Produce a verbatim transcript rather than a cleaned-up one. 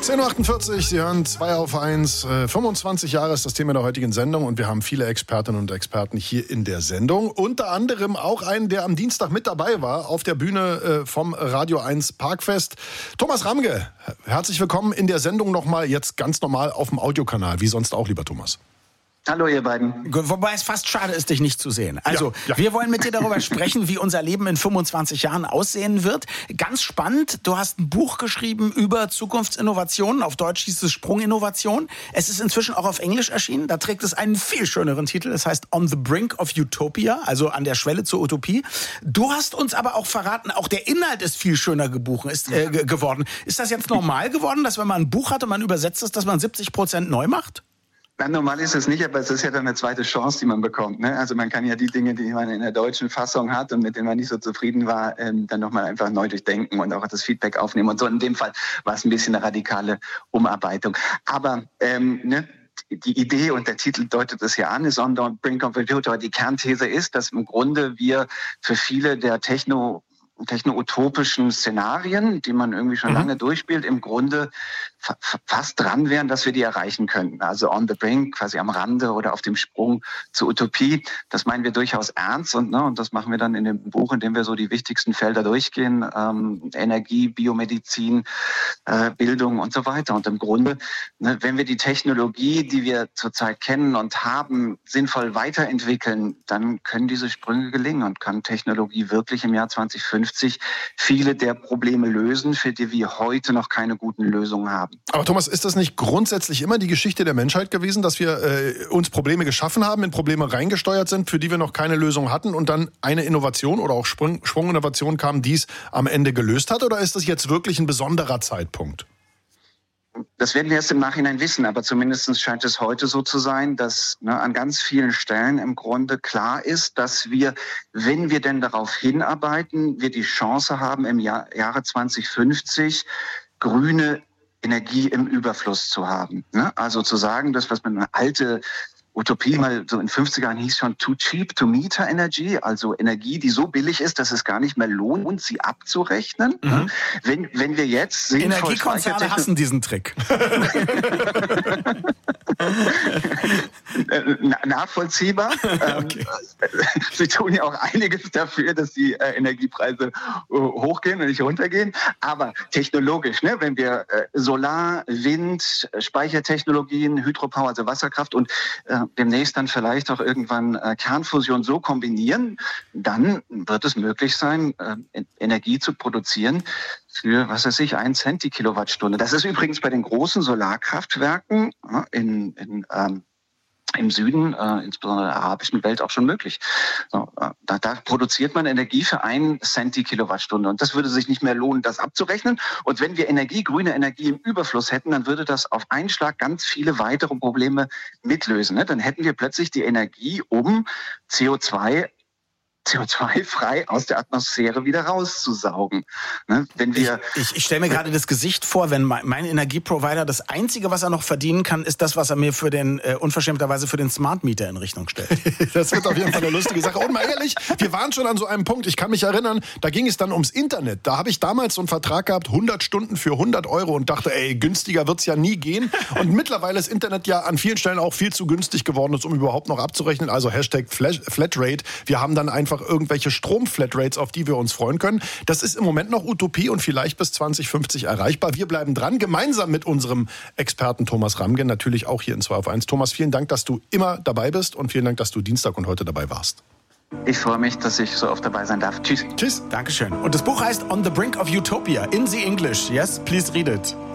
zehn Uhr achtundvierzig, Sie hören zwei auf eins. Äh, fünfundzwanzig Jahre ist das Thema der heutigen Sendung und wir haben viele Expertinnen und Experten hier in der Sendung. Unter anderem auch einen, der am Dienstag mit dabei war auf der Bühne äh, vom Radio eins Parkfest. Thomas Ramge, herzlich willkommen in der Sendung nochmal, jetzt ganz normal auf dem Audiokanal, wie sonst auch, lieber Thomas. Hallo ihr beiden. Wobei es fast schade ist, dich nicht zu sehen. Also, ja, ja. wir wollen mit dir darüber sprechen, wie unser Leben in fünfundzwanzig Jahren aussehen wird. Ganz spannend, du hast ein Buch geschrieben über Zukunftsinnovationen. Auf Deutsch hieß es Sprunginnovation. Es ist inzwischen auch auf Englisch erschienen. Da trägt es einen viel schöneren Titel. Es heißt On the Brink of Utopia, also an der Schwelle zur Utopie. Du hast uns aber auch verraten, auch der Inhalt ist viel schöner gebuchen, ist, äh, g- geworden. Ist das jetzt normal geworden, dass wenn man ein Buch hat und man übersetzt es, dass man siebzig Prozent neu macht? Na, normal ist es nicht, aber es ist ja dann eine zweite Chance, die man bekommt. Ne? Also man kann ja die Dinge, die man in der deutschen Fassung hat und mit denen man nicht so zufrieden war, ähm, dann nochmal einfach neu durchdenken und auch das Feedback aufnehmen. Und so in dem Fall war es ein bisschen eine radikale Umarbeitung. Aber ähm, ne? Die Idee und der Titel deutet es ja an, ist On the Brink of Utopia. Die Kernthese ist, dass im Grunde wir für viele der Techno techno-utopischen Szenarien, die man irgendwie schon mhm. lange durchspielt, im Grunde fa- fast dran wären, dass wir die erreichen könnten. Also on the brink, quasi am Rande oder auf dem Sprung zur Utopie. Das meinen wir durchaus ernst und, ne, und das machen wir dann in dem Buch, in dem wir so die wichtigsten Felder durchgehen. Ähm, Energie, Biomedizin, äh, Bildung und so weiter. Und im Grunde, ne, wenn wir die Technologie, die wir zurzeit kennen und haben, sinnvoll weiterentwickeln, dann können diese Sprünge gelingen und kann Technologie wirklich im Jahr zwanzig fünfzig viele der Probleme lösen, für die wir heute noch keine guten Lösungen haben. Aber Thomas, ist das nicht grundsätzlich immer die Geschichte der Menschheit gewesen, dass wir äh, uns Probleme geschaffen haben, in Probleme reingesteuert sind, für die wir noch keine Lösung hatten und dann eine Innovation oder auch Sprung, Sprunginnovation kam, die es am Ende gelöst hat? Oder ist das jetzt wirklich ein besonderer Zeitpunkt? Das werden wir erst im Nachhinein wissen, aber zumindest scheint es heute so zu sein, dass ne, an ganz vielen Stellen im Grunde klar ist, dass wir, wenn wir denn darauf hinarbeiten, wir die Chance haben, im Jahr, Jahre zwanzig fünfzig grüne Energie im Überfluss zu haben. Ne? Also zu sagen, das, was man eine alte Utopie mal so in fünfziger Jahren hieß schon too cheap to meter Energy, also Energie, die so billig ist, dass es gar nicht mehr lohnt, sie abzurechnen. Mhm. Wenn, wenn wir jetzt Energiekonzerne hassen diesen Trick. Nachvollziehbar. Okay. Sie tun ja auch einiges dafür, dass die äh, Energiepreise äh, hochgehen und nicht runtergehen. Aber technologisch, ne, wenn wir äh, Solar, Wind, Speichertechnologien, Hydropower, also Wasserkraft und äh, demnächst dann vielleicht auch irgendwann äh, Kernfusion so kombinieren, dann wird es möglich sein, äh, Energie zu produzieren für, was weiß ich, ein Cent die Kilowattstunde. Das ist übrigens bei den großen Solarkraftwerken ja, in, in ähm, im Süden, äh, insbesondere der arabischen Welt, auch schon möglich. So, äh, da, da produziert man Energie für einen Cent die Kilowattstunde. Und das würde sich nicht mehr lohnen, das abzurechnen. Und wenn wir Energie, grüne Energie im Überfluss hätten, dann würde das auf einen Schlag ganz viele weitere Probleme mitlösen. Ne? Dann hätten wir plötzlich die Energie, um C O zwei C O zwei frei aus der Atmosphäre wieder rauszusaugen. Ne? Wenn wir ich ich, ich stelle mir gerade das Gesicht vor, wenn mein, mein Energieprovider das Einzige, was er noch verdienen kann, ist das, was er mir für den äh, unverschämterweise für den Smart Meter in Rechnung stellt. Das wird auf jeden Fall eine lustige Sache. Und mal ehrlich, wir waren schon an so einem Punkt, ich kann mich erinnern, da ging es dann ums Internet. Da habe ich damals so einen Vertrag gehabt, hundert Stunden für hundert Euro und dachte, ey, günstiger wird's ja nie gehen. Und mittlerweile ist Internet ja an vielen Stellen auch viel zu günstig geworden, um überhaupt noch abzurechnen. Also Hashtag Flatrate. Wir haben dann einfach irgendwelche Stromflatrates, auf die wir uns freuen können. Das ist im Moment noch Utopie und vielleicht bis zwanzig fünfzig erreichbar. Wir bleiben dran, gemeinsam mit unserem Experten Thomas Ramge, natürlich auch hier in zwei auf eins. Thomas, vielen Dank, dass du immer dabei bist und vielen Dank, dass du Dienstag und heute dabei warst. Ich freue mich, dass ich so oft dabei sein darf. Tschüss. Tschüss. Dankeschön. Und das Buch heißt On the Brink of Utopia in the English. Yes, please read it.